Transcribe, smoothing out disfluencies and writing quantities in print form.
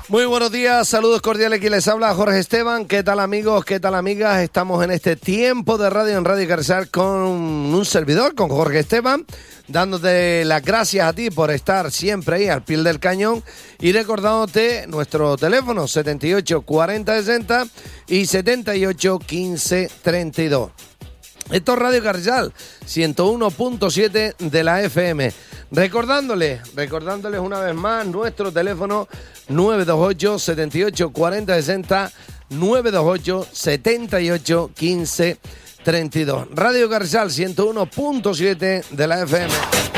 Muy buenos días, saludos cordiales, aquí les habla Jorge Esteban. ¿Qué tal amigos? ¿Qué tal amigas? Estamos en este tiempo de radio en Radio Carrizal con un servidor, con Jorge Esteban, dándote las gracias a ti por estar siempre ahí al pie del cañón y recordándote nuestro teléfono 78 40 60 y 78 15 32. Esto es Radio Carrizal, 101.7 de la FM. Recordándoles una vez más nuestro teléfono 928 78 40 60 928 78 15 32. Radio Carrizal, 101.7 de la FM.